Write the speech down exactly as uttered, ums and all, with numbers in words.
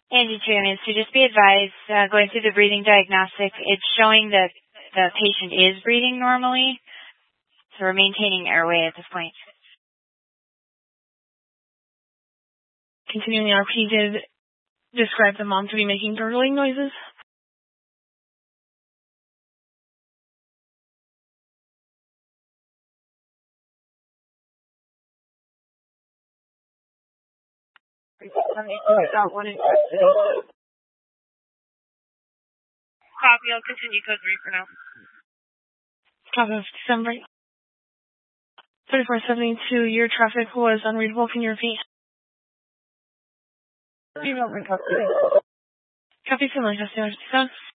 Angie Tunis, to just be advised, uh, going through the breathing diagnostic, it's showing that the patient is breathing normally, so we're maintaining airway at this point. Continuing the R P, did describe the mom to be making gurgling noises? Copy, I'll continue code three for now. Copy of December thirty-four seventy-two, your traffic was unreadable. Can you repeat? Copy similar,